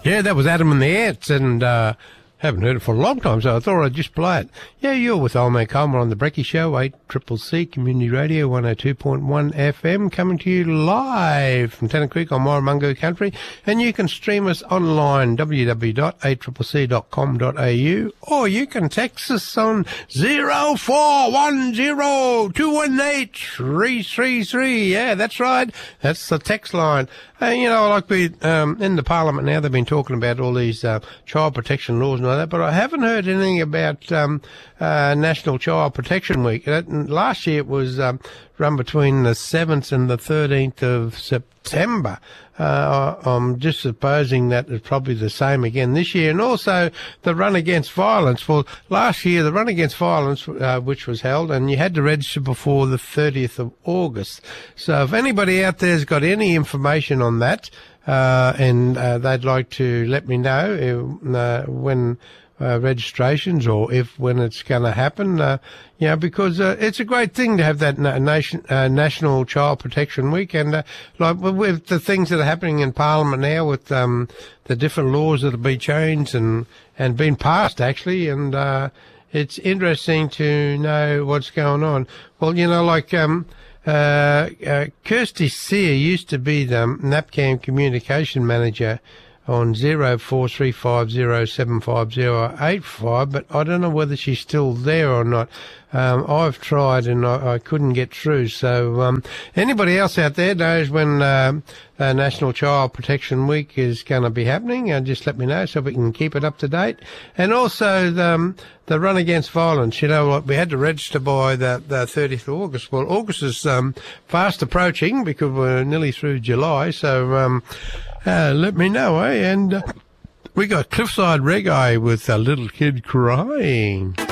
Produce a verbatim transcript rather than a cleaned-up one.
Yeah, that was Adam and the Ants, and uh, haven't heard it for a long time, so I thought I'd just play it. Yeah, you're with Old Man Coleman on the Brecky Show, eight C C C Community Radio, one oh two point one F M, coming to you live from Tennant Creek on Warramungo Country, and you can stream us online, w w w dot eight c c c dot com dot a u, or you can text us on zero four one zero two one eight three three three. Yeah, that's right. That's the text line. Uh, you know, like we, um, in the Parliament now, they've been talking about all these uh, child protection laws and all that, but I haven't heard anything about um, uh, National Child Protection Week. Uh, last year it was um, run between the seventh and the thirteenth of September. Uh, I'm just supposing that it's probably the same again this year. And also the Run Against Violence. Well, last year, the Run Against Violence, uh, which was held, and you had to register before the thirtieth of August. So if anybody out there's got any information on that, uh, and uh, they'd like to let me know uh, when uh, registrations or if when it's going to happen, uh, you know, because uh, it's a great thing to have that na- nation, uh, National Child Protection Week, and uh, like with the things that are happening in Parliament now, with um, the different laws that have been changed and and been passed actually, and uh, it's interesting to know what's going on. Well, you know, like um, uh, uh, Kirsty Sear used to be the NAPCAM communication manager on zero four three five zero seven five zero eight five, but I don't know whether she's still there or not. Um, I've tried and I, I couldn't get through. So um, anybody else out there knows when uh, uh, National Child Protection Week is going to be happening, uh, just let me know so we can keep it up to date. And also the, um, the Run Against Violence. You know, we had to register by the, the thirtieth of August. Well, August is um, fast approaching because we're nearly through July. So um, uh, let me know, eh? And uh, we got Cliffside Reggae with A Little Kid Crying.